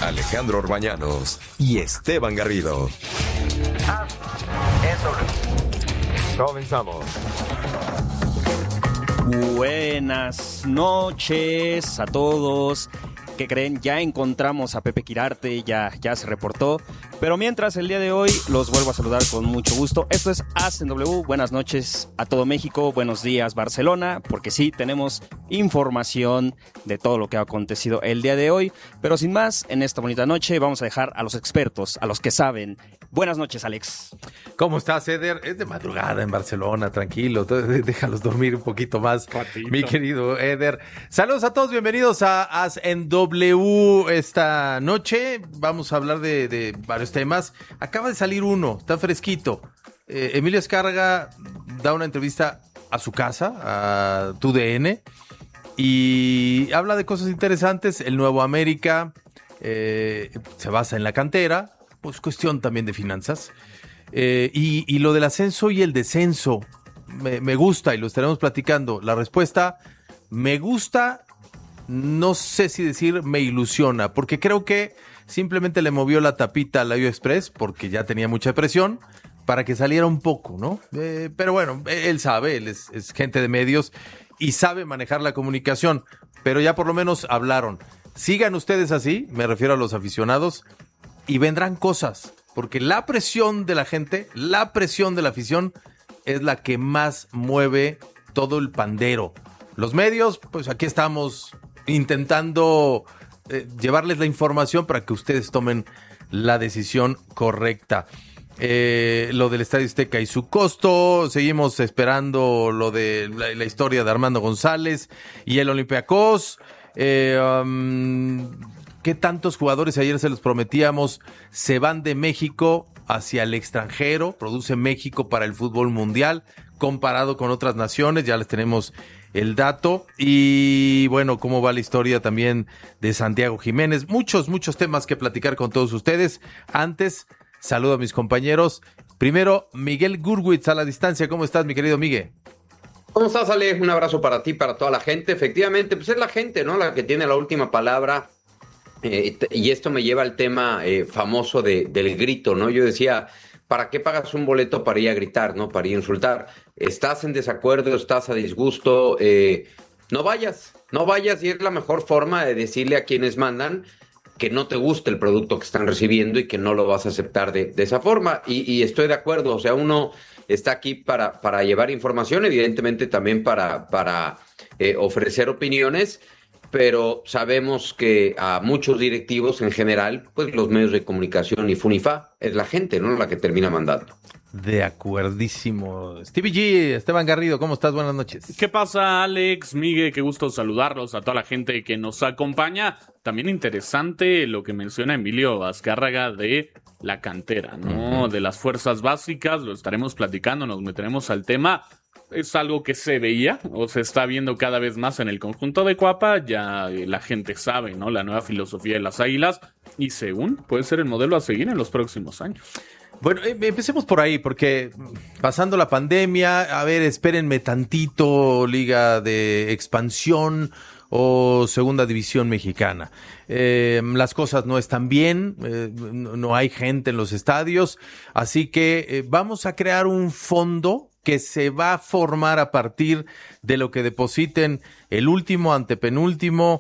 Alejandro Orbañanos y Esteban Garrido. Comenzamos. Buenas noches a todos. ¿Qué creen? Ya encontramos a Pepe Quirarte, ya se reportó. Pero mientras, el día de hoy los vuelvo a saludar con mucho gusto. Esto es As en W. Buenas noches a todo México. Buenos días, Barcelona. Porque sí, tenemos información de todo lo que ha acontecido el día de hoy. Pero sin más, en esta bonita noche vamos a dejar a los expertos, a los que saben. Buenas noches, Alex. ¿Cómo estás, Eder? Es de madrugada en Barcelona, tranquilo. Déjalos dormir un poquito más, mi querido Eder. Saludos a todos, bienvenidos a As en W esta noche. Vamos a hablar de varios temas. Acaba de salir uno, está fresquito. Emilio Azcárraga da una entrevista a su casa, a TUDN, y habla de cosas interesantes. El Nuevo América se basa en la cantera, pues cuestión también de finanzas. Y lo del ascenso y el descenso me gusta y lo estaremos platicando. La respuesta, me gusta, no sé si decir me ilusiona, porque creo que simplemente le movió la tapita al Layo Express porque ya tenía mucha presión para que saliera un poco, ¿no? Pero bueno, él sabe, él es gente de medios y sabe manejar la comunicación, pero ya por lo menos hablaron. Sigan ustedes así, me refiero a los aficionados, y vendrán cosas, porque la presión de la gente, la presión de la afición es la que más mueve todo el pandero. Los medios, pues aquí estamos intentando llevarles la información para que ustedes tomen la decisión correcta. Lo del Estadio Azteca y su costo, seguimos esperando lo de la historia de Armando González y el Olympiacos. ¿Qué tantos jugadores, ayer se los prometíamos, se van de México hacia el extranjero? Produce México para el fútbol mundial comparado con otras naciones, ya les tenemos el dato. Y bueno, cómo va la historia también de Santiago Jiménez. Muchos temas que platicar con todos ustedes. Antes, saludo a mis compañeros. Primero, Miguel Gurwitz a la distancia. ¿Cómo estás, mi querido Miguel? ¿Cómo estás, Ale? Un abrazo para ti, para toda la gente. Efectivamente, pues es la gente, ¿no?, la que tiene la última palabra. Y esto me lleva al tema famoso del grito, ¿no? Yo decía, ¿para qué pagas un boleto para ir a gritar, ¿no? Para ir a insultar. Estás en desacuerdo, estás a disgusto, no vayas, y es la mejor forma de decirle a quienes mandan que no te gusta el producto que están recibiendo y que no lo vas a aceptar de esa forma. Y estoy de acuerdo, o sea, uno está aquí para llevar información, evidentemente también para ofrecer opiniones, pero sabemos que a muchos directivos en general, pues los medios de comunicación y Funifa es la gente, ¿no?, la que termina mandando. De acuerdísimo. Stevie G, Esteban Garrido, ¿cómo estás? Buenas noches. ¿Qué pasa, Alex, Miguel? Qué gusto saludarlos, a toda la gente que nos acompaña. También interesante lo que menciona Emilio Azcárraga de la cantera, ¿no? Uh-huh. De las fuerzas básicas, lo estaremos platicando, nos meteremos al tema. Es algo que se veía o se está viendo cada vez más en el conjunto de Cuapa. Ya la gente sabe, ¿no?, la nueva filosofía de las Águilas, y según puede ser el modelo a seguir en los próximos años. Bueno, empecemos por ahí, porque pasando la pandemia, a ver, espérenme tantito, Liga de Expansión o Segunda División Mexicana. Las cosas no están bien, no hay gente en los estadios, así que vamos a crear un fondo que se va a formar a partir de lo que depositen el último, antepenúltimo,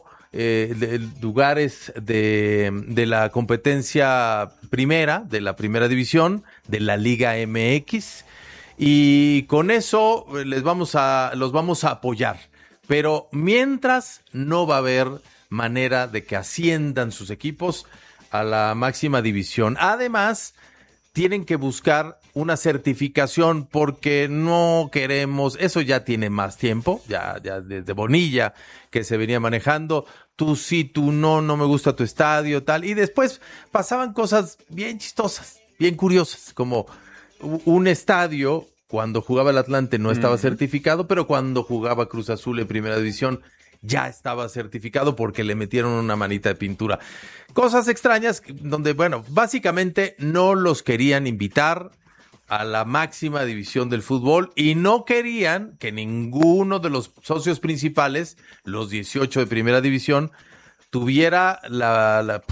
lugares de la competencia primera, de la primera división, de la Liga MX, y con eso los vamos a apoyar. Pero mientras no va a haber manera de que asciendan sus equipos a la máxima división. Además, tienen que buscar una certificación porque no queremos, eso ya tiene más tiempo, ya desde Bonilla que se venía manejando, tú sí, tú no me gusta tu estadio, tal, y después pasaban cosas bien chistosas, bien curiosas, como un estadio cuando jugaba el Atlante no estaba certificado, pero cuando jugaba Cruz Azul en Primera División ya estaba certificado porque le metieron una manita de pintura. Cosas extrañas donde, bueno, básicamente no los querían invitar a la máxima división del fútbol y no querían que ninguno de los socios principales, los 18 de Primera División, tuviera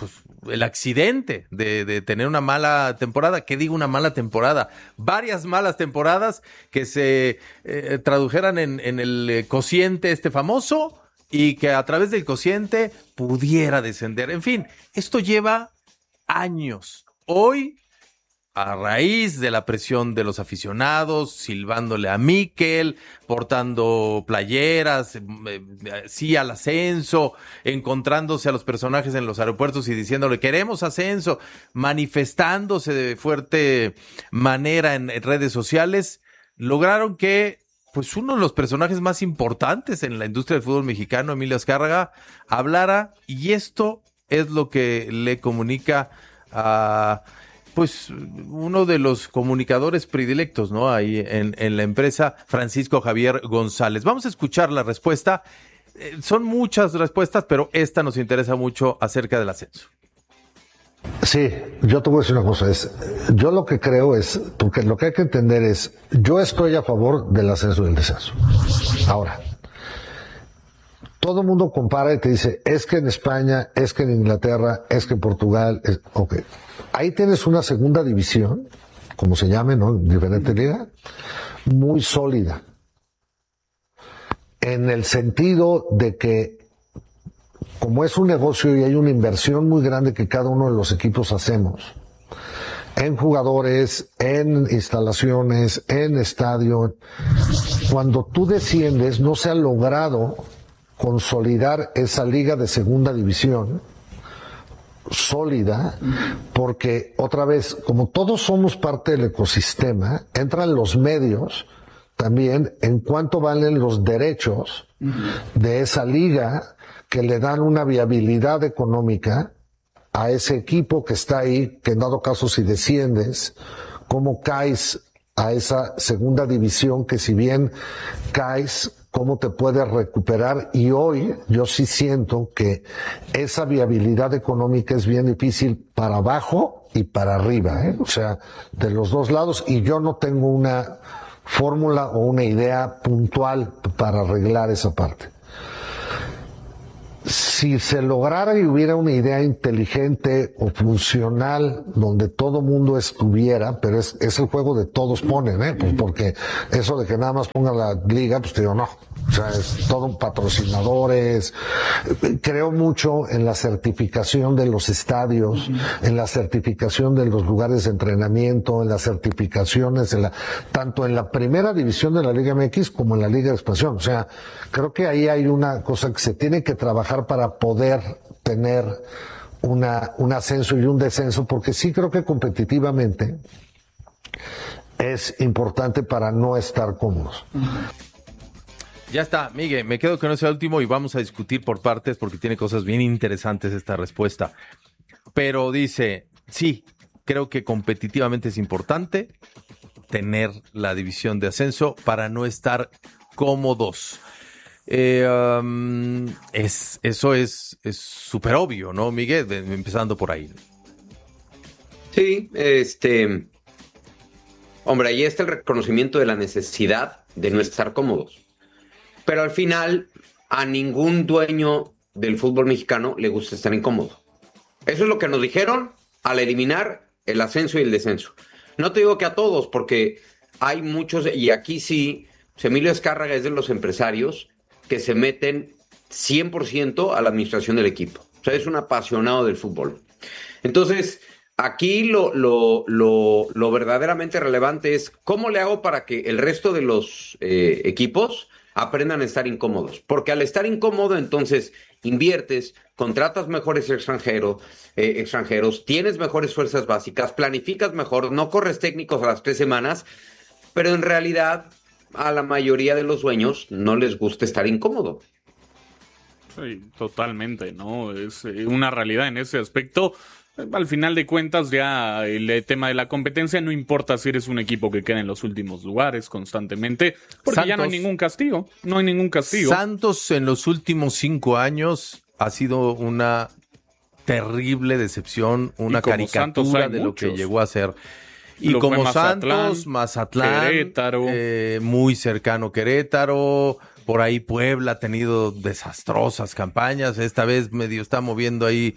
el accidente de tener una mala temporada. ¿Qué digo una mala temporada? Varias malas temporadas que se tradujeran en el cociente este famoso y que a través del cociente pudiera descender. En fin, esto lleva años. Hoy, a raíz de la presión de los aficionados, silbándole a Mikel, portando playeras, sí al ascenso, encontrándose a los personajes en los aeropuertos y diciéndole queremos ascenso, manifestándose de fuerte manera en redes sociales, lograron que pues uno de los personajes más importantes en la industria del fútbol mexicano, Emilio Azcárraga, hablara, y esto es lo que le comunica a pues uno de los comunicadores predilectos, ¿no? Ahí en la empresa, Francisco Javier González. Vamos a escuchar la respuesta. Son muchas respuestas, pero esta nos interesa mucho acerca del ascenso. Sí, yo te voy a decir una cosa, yo lo que creo es, porque lo que hay que entender es, yo estoy a favor del ascenso y del descenso. Ahora, todo el mundo compara y te dice, es que en España, es que en Inglaterra, es que en Portugal, ok. Ahí tienes una segunda división, como se llame, ¿no? Diferente liga, muy sólida. En el sentido de que, como es un negocio y hay una inversión muy grande que cada uno de los equipos hacemos, en jugadores, en instalaciones, en estadio, cuando tú desciendes, no se ha logrado consolidar esa liga de segunda división sólida, porque otra vez, como todos somos parte del ecosistema, entran los medios también en cuánto valen los derechos de esa liga que le dan una viabilidad económica a ese equipo que está ahí, que en dado caso si desciendes, cómo caes a esa segunda división, que si bien caes, cómo te puedes recuperar. Y hoy yo sí siento que esa viabilidad económica es bien difícil para abajo y para arriba, ¿eh? O sea, de los dos lados, y yo no tengo una fórmula o una idea puntual para arreglar esa parte. Si se lograra y hubiera una idea inteligente o funcional donde todo mundo estuviera, pero es el juego de todos ponen, pues porque eso de que nada más ponga la liga, pues te digo, no. O sea, es todo patrocinadores. Creo mucho en la certificación de los estadios, en la certificación de los lugares de entrenamiento, en las certificaciones, tanto en la primera división de la Liga MX como en la Liga de Expansión. O sea, creo que ahí hay una cosa que se tiene que trabajar para poder tener un ascenso y un descenso, porque sí creo que competitivamente es importante para no estar cómodos. Ya está, Miguel, me quedo con ese último y vamos a discutir por partes porque tiene cosas bien interesantes esta respuesta. Pero dice, sí, creo que competitivamente es importante tener la división de ascenso para no estar cómodos. Eso es súper obvio, ¿no, Miguel? Empezando por ahí. Sí, hombre, ahí está el reconocimiento de la necesidad de no estar cómodos. Pero al final, a ningún dueño del fútbol mexicano le gusta estar incómodo. Eso es lo que nos dijeron al eliminar el ascenso y el descenso. No te digo que a todos, porque hay muchos, y aquí sí, Emilio Azcárraga es de los empresarios que se meten 100% a la administración del equipo. O sea, es un apasionado del fútbol. Entonces, aquí lo verdaderamente relevante es cómo le hago para que el resto de los equipos aprendan a estar incómodos. Porque al estar incómodo, entonces inviertes, contratas mejores extranjeros, tienes mejores fuerzas básicas, planificas mejor, no corres técnicos a las 3 semanas, pero en realidad a la mayoría de los dueños no les gusta estar incómodo. Sí, totalmente, ¿no? Es una realidad en ese aspecto. Al final de cuentas, ya el tema de la competencia no importa si eres un equipo que queda en los últimos lugares constantemente, porque Santos, ya no hay ningún castigo. No hay ningún castigo. Santos en los últimos 5 años ha sido una terrible decepción, una caricatura de lo que llegó a ser. Y como Santos, Mazatlán, Querétaro, muy cercano Querétaro, por ahí Puebla ha tenido desastrosas campañas. Esta vez medio está moviendo ahí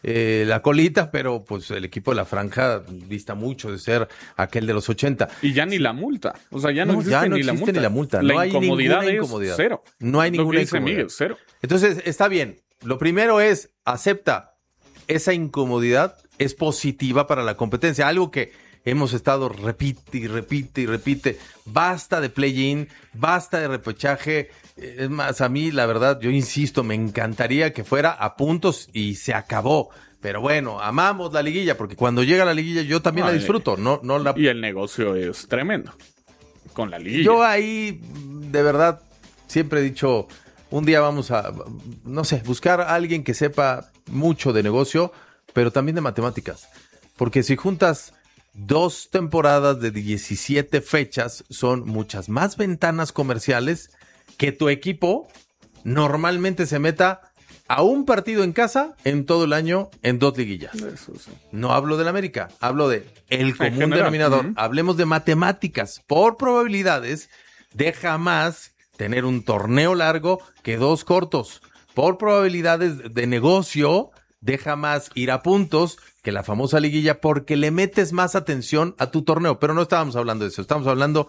la colita, pero pues el equipo de la Franja dista mucho de ser aquel de los 80. Y ya ni la multa. O sea, ya no existe, ya no ni, existe la ni la multa. La no hay incomodidad ninguna es incomodidad. cero. No hay Lo ninguna que dice incomodidad. Miguel, cero. Entonces, está bien. Lo primero es, acepta esa incomodidad, es positiva para la competencia. Algo que hemos estado repite y repite y repite. Basta de play-in, basta de repechaje. Es más, a mí, la verdad, yo insisto, me encantaría que fuera a puntos y se acabó. Pero bueno, amamos la liguilla, porque cuando llega la liguilla yo también la disfruto. No la... Y el negocio es tremendo con la liguilla. Yo ahí, de verdad, siempre he dicho, un día vamos a, no sé, buscar a alguien que sepa mucho de negocio, pero también de matemáticas. Porque si juntas 2 temporadas de 17 fechas, son muchas más ventanas comerciales que tu equipo normalmente se meta a un partido en casa en todo el año en 2 liguillas. Eso sí. No hablo del América, hablo de el común general. denominador. Hablemos de matemáticas. Por probabilidades, deja más tener un torneo largo que 2 cortos. Por probabilidades de negocio, deja más ir a puntos que la famosa liguilla porque le metes más atención a tu torneo. Pero no estábamos hablando de eso, estamos hablando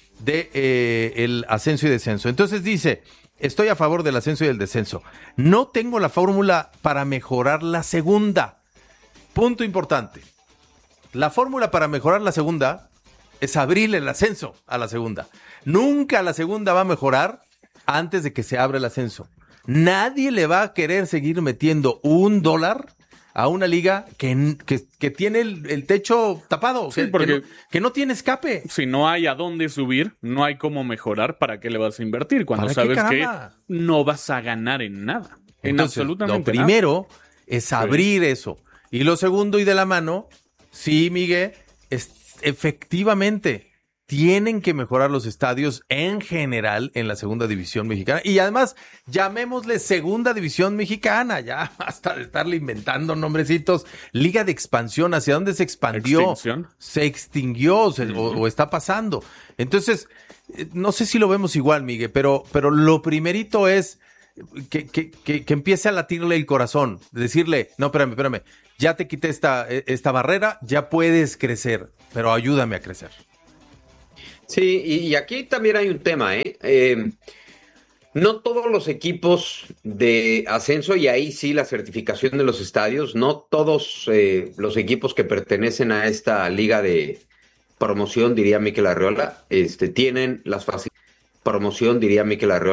de el ascenso y descenso. Entonces dice, estoy a favor del ascenso y del descenso. No tengo la fórmula para mejorar la segunda. Punto importante. La fórmula para mejorar la segunda es abrirle el ascenso a la segunda. Nunca la segunda va a mejorar antes de que se abra el ascenso. Nadie le va a querer seguir metiendo $1 a una liga que tiene el techo tapado, Sí, porque que no tiene escape. si no hay a dónde subir, no hay cómo mejorar, ¿para qué le vas a invertir? Cuando ¿Para qué, sabes que caramba? no vas a ganar en nada. En Entonces, absolutamente lo primero es abrir eso. Y lo segundo y de la mano, sí, Miguel, efectivamente, tienen que mejorar los estadios en general en la segunda división mexicana. Y además, llamémosle segunda división mexicana, ya basta de estarle inventando nombrecitos. Liga de expansión, ¿hacia dónde se expandió? ¿Extinción? Se extinguió o está pasando. Entonces, no sé si lo vemos igual, Miguel, pero lo primerito es que empiece a latirle el corazón, decirle, no, espérame, ya te quité esta barrera, ya puedes crecer, pero ayúdame a crecer. Sí, y aquí también hay un tema, no todos los equipos de ascenso, y ahí sí la certificación de los estadios, no todos los equipos que pertenecen a esta liga de promoción, diría Mikel Arriola, tienen las facilidades. Promoción, diría Mikel Arriola.